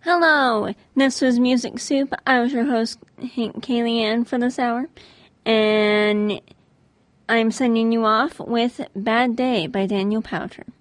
Hello, this was Music Soup. I was your host, Kaylee Ann, for this hour, and I'm sending you off with Bad Day by Daniel Powter.